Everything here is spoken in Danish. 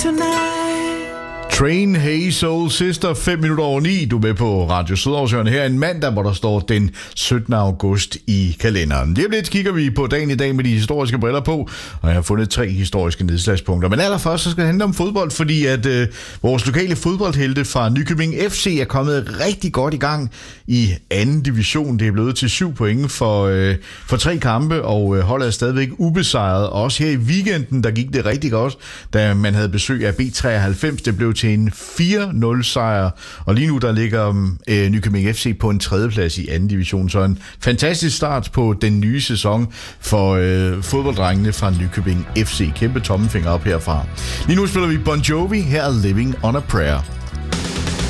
Train, Hey Soul Sister, 5 minutter over 9. Du er med på Radio Sydaarvshøren her en mandag, hvor der står den 17. august i kalenderen. Lige om lidt kigger vi på dagen i dag med de historiske briller på, og jeg har fundet 3 historiske nedslagspunkter. Men allerførst så skal det handle om fodbold, fordi at vores lokale fodboldhelte fra Nykøbing FC er kommet rigtig godt i gang i anden division. Det er blevet til 7 point for 3 kampe, og holdet er stadigvæk ubesejret. Også her i weekenden, der gik det rigtig godt, da man havde besøg af B93. Det blev til en 4-0 sejr, og lige nu der ligger Nykøbing FC på en 3. plads i anden division, så en fantastisk start på den nye sæson for fodbolddrengene fra Nykøbing FC. Kæmpe tommelfinger op herfra. Lige nu spiller vi Bon Jovi, her er Living on a Prayer.